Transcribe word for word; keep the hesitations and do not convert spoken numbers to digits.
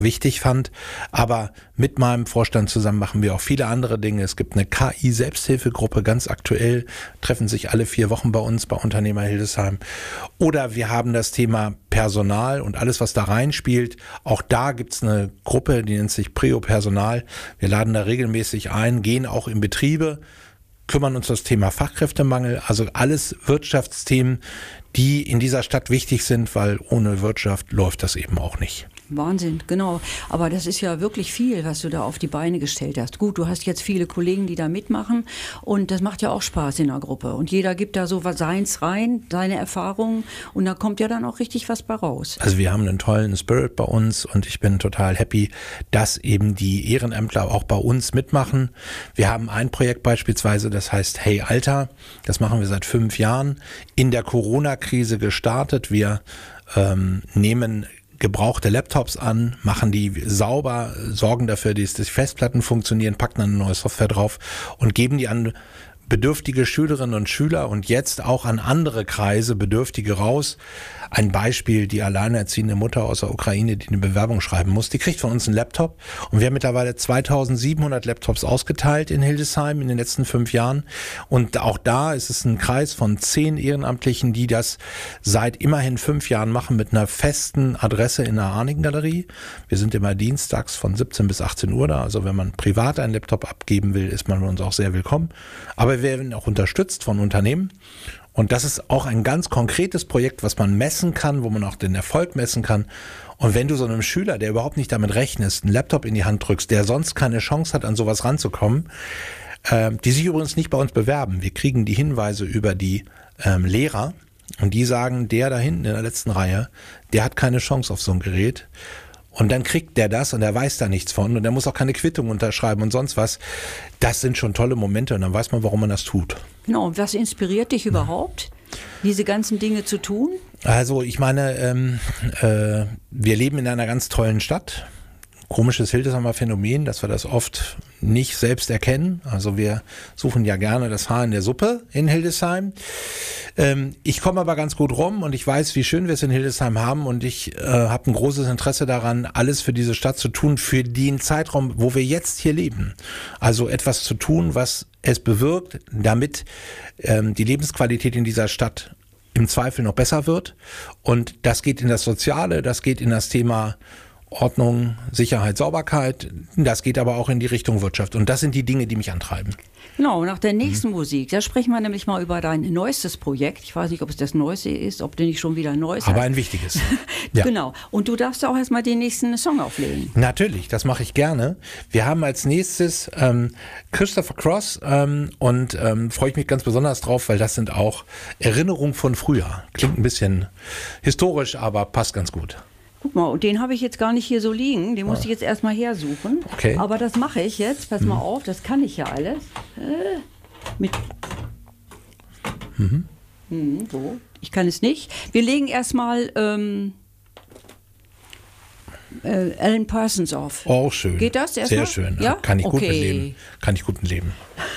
wichtig fand. Aber mit meinem Vorstand zusammen machen wir auch viele andere Dinge. Es gibt eine K I-Selbsthilfegruppe, ganz aktuell, treffen sich alle vier Wochen bei uns, bei Unternehmer Hildesheim. Oder wir haben das Thema Personal und alles, was da reinspielt. Auch da gibt's eine Gruppe, die nennt sich Prio Personal. Wir laden da regelmäßig ein, gehen auch in Betriebe, kümmern uns um das Thema Fachkräftemangel, also alles Wirtschaftsthemen, die in dieser Stadt wichtig sind, weil ohne Wirtschaft läuft das eben auch nicht. Wahnsinn, genau. Aber das ist ja wirklich viel, was du da auf die Beine gestellt hast. Gut, du hast jetzt viele Kollegen, die da mitmachen und das macht ja auch Spaß in der Gruppe. Und jeder gibt da so was seins rein, seine Erfahrungen und da kommt ja dann auch richtig was bei raus. Also wir haben einen tollen Spirit bei uns und ich bin total happy, dass eben die Ehrenämtler auch bei uns mitmachen. Wir haben ein Projekt beispielsweise, das heißt Hey Alter. Das machen wir seit fünf Jahren. In der Corona-Krise gestartet. Wir ähm, nehmen gebrauchte Laptops an, machen die sauber, sorgen dafür, dass die Festplatten funktionieren, packen eine neue Software drauf und geben die an bedürftige Schülerinnen und Schüler und jetzt auch an andere Kreise Bedürftige raus. Ein Beispiel, die alleinerziehende Mutter aus der Ukraine, die eine Bewerbung schreiben muss, die kriegt von uns einen Laptop und wir haben mittlerweile zweitausendsiebenhundert Laptops ausgeteilt in Hildesheim in den letzten fünf Jahren und auch da ist es ein Kreis von zehn Ehrenamtlichen, die das seit immerhin fünf Jahren machen mit einer festen Adresse in der Arnigen-Galerie. Wir sind immer dienstags von siebzehn bis achtzehn Uhr da, also wenn man privat einen Laptop abgeben will, ist man bei uns auch sehr willkommen. Aber wir werden auch unterstützt von Unternehmen. Und das ist auch ein ganz konkretes Projekt, was man messen kann, wo man auch den Erfolg messen kann. Und wenn du so einem Schüler, der überhaupt nicht damit rechnest, einen Laptop in die Hand drückst, der sonst keine Chance hat, an sowas ranzukommen, äh, die sich übrigens nicht bei uns bewerben. Wir kriegen die Hinweise über die ähm, Lehrer und die sagen, der da hinten in der letzten Reihe, der hat keine Chance auf so ein Gerät. Und dann kriegt der das und er weiß da nichts von und er muss auch keine Quittung unterschreiben und sonst was. Das sind schon tolle Momente und dann weiß man, warum man das tut. Genau, und was inspiriert dich überhaupt, diese ganzen Dinge zu tun? Also ich meine, ähm, äh, wir leben in einer ganz tollen Stadt. Komisches Hildesheimer Phänomen, dass wir das oft nicht selbst erkennen. Also wir suchen ja gerne das Haar in der Suppe in Hildesheim. Ähm, ich komme aber ganz gut rum und ich weiß, wie schön wir es in Hildesheim haben und ich äh, habe ein großes Interesse daran, alles für diese Stadt zu tun, für den Zeitraum, wo wir jetzt hier leben. Also etwas zu tun, was es bewirkt, damit ähm, die Lebensqualität in dieser Stadt im Zweifel noch besser wird. Und das geht in das Soziale, das geht in das Thema Ordnung, Sicherheit, Sauberkeit, das geht aber auch in die Richtung Wirtschaft. Und das sind die Dinge, die mich antreiben. Genau, nach der nächsten mhm. Musik, da sprechen wir nämlich mal über dein neuestes Projekt. Ich weiß nicht, ob es das Neueste ist, ob du nicht schon wieder ein neues Aber hast. ein wichtiges. Ja. Genau. Und du darfst auch erstmal den nächsten Song auflegen. Natürlich, das mache ich gerne. Wir haben als nächstes ähm, Christopher Cross ähm, und ähm, freue ich mich ganz besonders drauf, weil das sind auch Erinnerungen von früher. Klingt ein bisschen historisch, aber passt ganz gut. Guck mal, und den habe ich jetzt gar nicht hier so liegen. Den muss ich jetzt erstmal hersuchen. Okay. Aber das mache ich jetzt. Pass hm. mal auf, das kann ich ja alles. Äh, mit. Mhm. Hm, so. Ich kann es nicht. Wir legen erstmal ähm, äh, Alan Parsons auf. Oh, schön. Geht das erstmal? Sehr schön. Ja? Kann ich okay. gut mit leben. Kann ich gut mit leben.